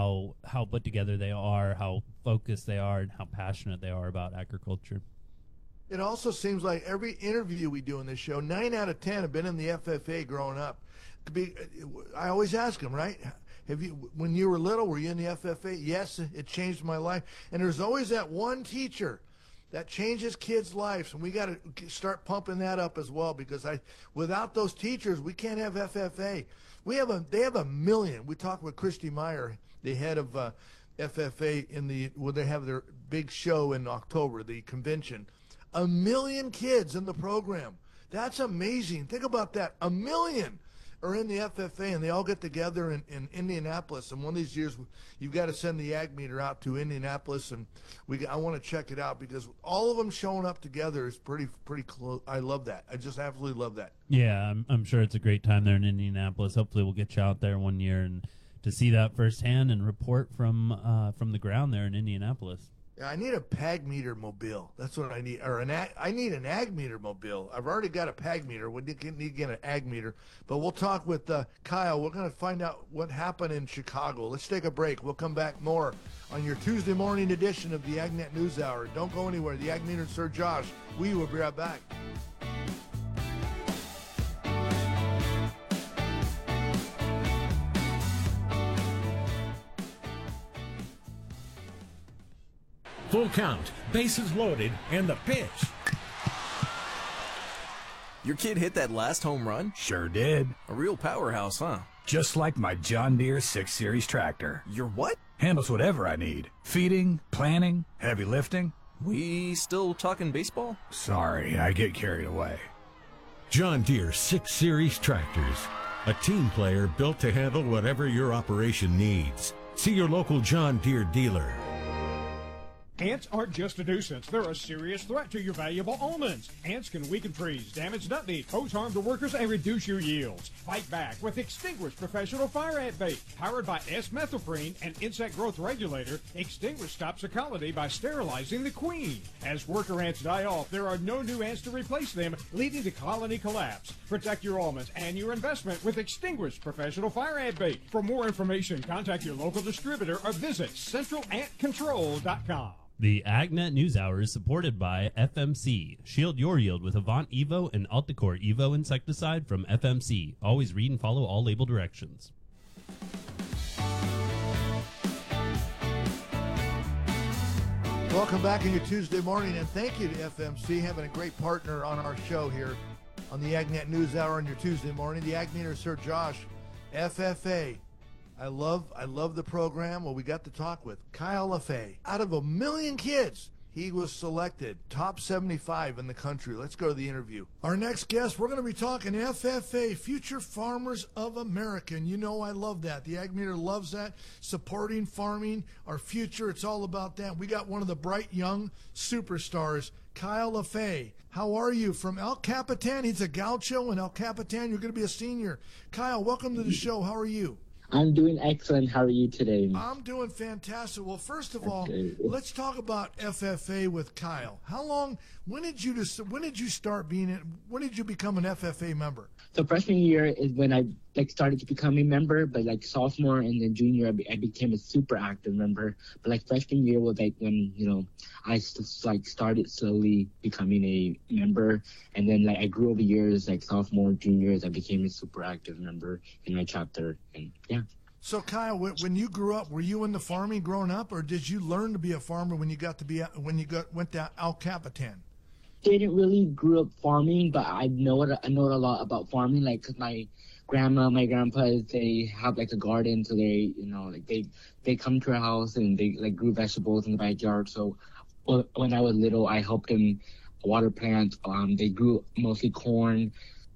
how put together they are, how focused they are, and how passionate they are about agriculture. It also seems like every interview we do in this show, 9 out of 10 have been in the FFA growing up. I always ask them, right? When you were little, were you in the FFA? Yes, it changed my life. And there's always that one teacher that changes kids' lives, and we got to start pumping that up as well, because without those teachers, we can't have FFA. They have a million. We talked with Christy Meyer, the head of FFA, when they have their big show in October, the convention. 1 million kids in the program. That's amazing. Think about that. 1 million are in the FFA, and they all get together in Indianapolis. And one of these years, you've got to send the Ag Meter out to Indianapolis, and I want to check it out, because all of them showing up together is pretty close. I love that. I just absolutely love that. Yeah, I'm sure it's a great time there in Indianapolis. Hopefully we'll get you out there one year and to see that firsthand and report from the ground there in Indianapolis. Yeah, I need a PAG meter mobile. That's what I need. I need an Ag Meter mobile. I've already got a PAG meter. We need to get an Ag Meter. But we'll talk with Kyle. We're going to find out what happened in Chicago. Let's take a break. We'll come back more on your Tuesday morning edition of the AgNet News Hour. Don't go anywhere. The Ag Meter and Sir Josh. We will be right back. Full count, bases loaded, and the pitch. Your kid hit that last home run? Sure did. A real powerhouse, huh? Just like my John Deere 6 Series tractor. Your what? Handles whatever I need. Feeding, planting, heavy lifting. We still talking baseball? Sorry, I get carried away. John Deere 6 Series tractors. A team player built to handle whatever your operation needs. See your local John Deere dealer. Ants aren't just a nuisance. They're a serious threat to your valuable almonds. Ants can weaken trees, damage nut meat, pose harm to workers, and reduce your yields. Fight back with Extinguish Professional Fire Ant Bait. Powered by S-methoprene, an insect growth regulator, Extinguish stops a colony by sterilizing the queen. As worker ants die off, there are no new ants to replace them, leading to colony collapse. Protect your almonds and your investment with Extinguish Professional Fire Ant Bait. For more information, contact your local distributor or visit centralantcontrol.com. The AgNet News Hour is supported by FMC. Shield your yield with Avant Evo and Alticor Evo insecticide from FMC. Always read and follow all label directions. Welcome back on your Tuesday morning, and thank you to FMC, having a great partner on our show here on the AgNet News Hour on your Tuesday morning. The Ag Meter, Sir Josh, FFA. I love the program. Well, we got to talk with Kyle LaFay. Out of 1 million kids, he was selected top 75 in the country. Let's go to the interview. Our next guest, we're going to be talking FFA, Future Farmers of America. And you know I love that. The Ag Meter loves that. Supporting farming, our future, it's all about that. We got one of the bright young superstars, Kyle LaFay. How are you? From El Capitan. He's a gaucho in El Capitan. You're going to be a senior. Kyle, welcome to the show. How are you? I'm doing excellent. How are you today? I'm doing fantastic. Well, first of all, let's talk about FFA with Kyle. When did you start when did you become an FFA member? So freshman year is when I started to become a member, but sophomore and then junior I became a super active member. But freshman year was when I started slowly becoming a member, and then I grew over years. Sophomore, juniors, I became a super active member in my chapter, and yeah. So Kyle, when you grew up, were you into farming growing up, or did you learn to be a farmer when you went to El Capitan? Didn't really grew up farming, but I know a lot about farming, because my grandma, my grandpa, they have a garden, so they they come to our house and they grew vegetables in the backyard. So when I was little, I helped them water plants. They grew mostly corn.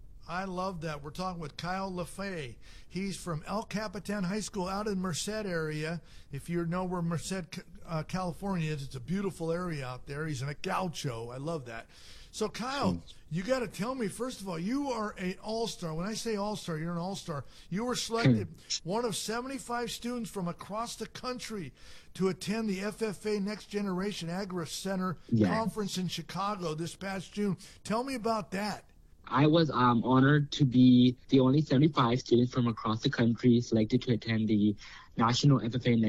I love that. We're talking with Kyle LaFay. He's from El Capitan High School out in Merced area. If you know where Merced, California is, it's a beautiful area out there. He's in a gaucho. I love that. So, Kyle, you got to tell me, first of all, you are an all-star. When I say all-star, you're an all-star. You were selected one of 75 students from across the country to attend the FFA Next Generation Agri Center Conference in Chicago this past June. Tell me about that. I was honored to be the only 75 students from across the country selected to attend the National FFA